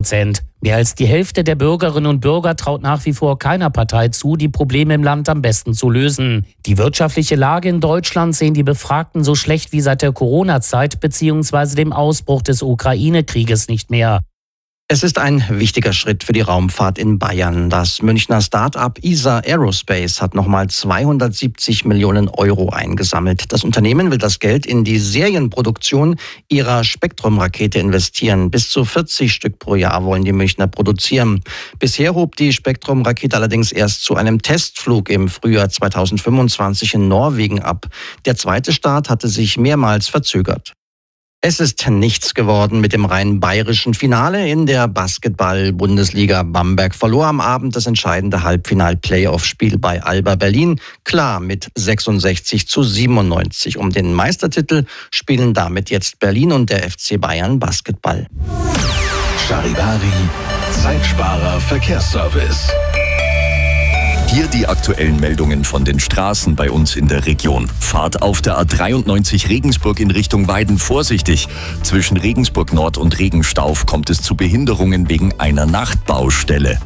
2%. Mehr als die Hälfte der Bürgerinnen und Bürger traut nach wie vor keiner Partei zu, die Probleme im Land am besten zu lösen. Die wirtschaftliche Lage in Deutschland sehen die Befragten so schlecht wie seit der Corona-Zeit bzw. dem Ausbruch des Ukraine-Krieges nicht mehr. Es ist ein wichtiger Schritt für die Raumfahrt in Bayern. Das Münchner Start-up ESA Aerospace hat nochmal 270 Millionen Euro eingesammelt. Das Unternehmen will das Geld in die Serienproduktion ihrer Spektrum-Rakete investieren. Bis zu 40 Stück pro Jahr wollen die Münchner produzieren. Bisher hob die Spektrum-Rakete allerdings erst zu einem Testflug im Frühjahr 2025 in Norwegen ab. Der zweite Start hatte sich mehrmals verzögert. Es ist nichts geworden mit dem rein bayerischen Finale in der Basketball-Bundesliga. Bamberg verlor am Abend das entscheidende Halbfinal-Playoff-Spiel bei Alba Berlin. Klar mit 66-97. Um den Meistertitel spielen damit jetzt Berlin und der FC Bayern Basketball. Charivari, Zeitsparer Verkehrsservice. Hier die aktuellen Meldungen von den Straßen bei uns in der Region. Fahrt auf der A93 Regensburg in Richtung Weiden vorsichtig. Zwischen Regensburg Nord und Regenstauf kommt es zu Behinderungen wegen einer Nachtbaustelle.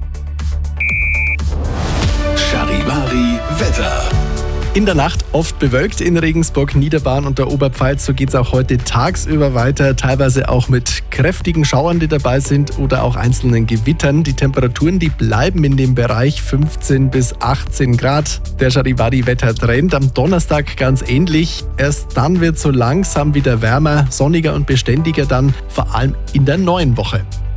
Charivari Wetter. In der Nacht oft bewölkt in Regensburg, Niederbayern und der Oberpfalz. So geht es auch heute tagsüber weiter, teilweise auch mit kräftigen Schauern, die dabei sind oder auch einzelnen Gewittern. Die Temperaturen, die bleiben in dem Bereich 15 bis 18 Grad. Der Charivari-Wettertrend am Donnerstag ganz ähnlich. Erst dann wird so langsam wieder wärmer, sonniger und beständiger dann, vor allem in der neuen Woche.